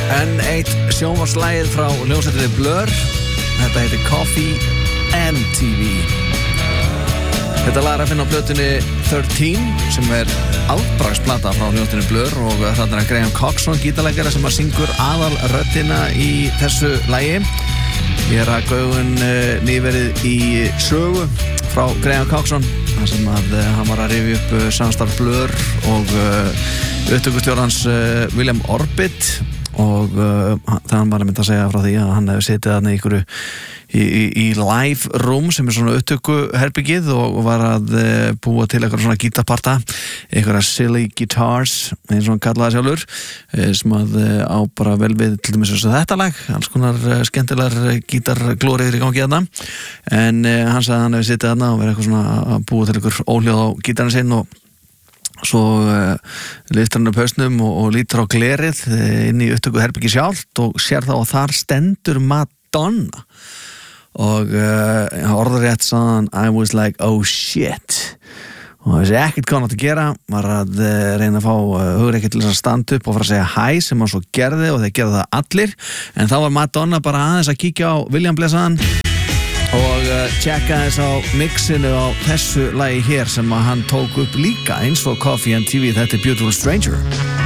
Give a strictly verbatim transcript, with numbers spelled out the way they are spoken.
En eitt sjónvarpslagið frá hljómsveitinni Blur. Þetta heitir Coffee and T V. Þetta lag er að finna á plötunni þrettán sem er afbragðsplata frá hljómsveitinni Blur og þarna er Graham Coxon, gítarleikari sem að syngur aðalröddina í þessu lagi. Ég er að gaugun uh, nýverið í sögu frá Graham Coxon þar sem að uh, hann var að rifja upp uh, samstarf Blur og uh, upptökustjórans uh, William Orbit og uh, það hann var að mynda að segja frá því að hann hefði setið þarna í ykkur í, í, í live room sem er svona upptökuherbyggið og var að uh, búa til eitthvað svona gítarparta, eitthvað silly guitars eins og hann kallaði sjálfur uh, sem að uh, á bara vel við til dæmis þess að þetta lag, alls konar uh, skemmtilegar gítarglóriður í gangi þarna en uh, hann sagði að hann hefði setið þarna og verið eitthvað svona að búa til ykkur óhljóð á gítarinn sinn og svo uh, lyftir hann upp hausnum og, og lítur á glerið uh, inn í upptöku herbyggi sjálft og sér þá að þar stendur Madonna og uh, orðrétt sagðan I was like oh shit og þessi ekkert hvað hann átti að gera var að uh, reyna að fá uh, hugreikki til þess að standa upp og fara að segja hæ sem hann svo gerði og þeir gerði það allir en þá var Madonna bara aðeins að kíkja á William Blessaðan og uh, tjekka þess á mixinu á þessu lagi hér sem að hann tók upp líka eins og Coffee and T V, þetta er Beautiful Stranger.